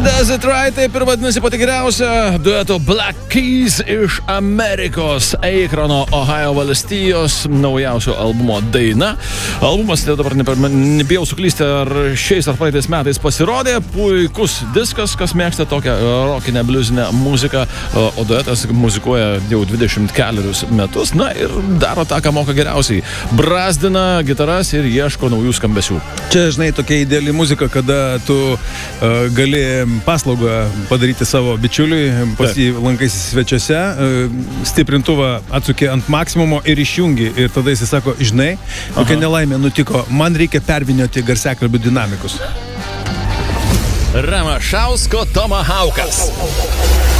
Does It Right, taip ir vadinasi pati geriausia dueto Black Keys iš Amerikos Akrono, Ohajo valstijos naujausio albumo daina. Albumas, dabar nebijau suklysti, ar šiais ar praeitais metais pasirodė. Puikus diskas, kas mėgsta tokią rockinę, bliuzinę muziką, o duetas muzikuoja jau 24 metus, na ir daro tą, ką moka geriausiai. Brazdina gitaras ir ieško naujų skambesių. Čia, žinai, tokia ideali muzika, kada tu gali paslaugą padaryti savo bičiuliui, pas jį lankaisi svečiuose, stiprintuvą atsuki ant maksimumo ir išjungi. Ir tada jis sako, žinai, kokia nelaimė nutiko, man reikia pervinioti garsiakalbių dinamikus. Ramašausko Tomahawkas.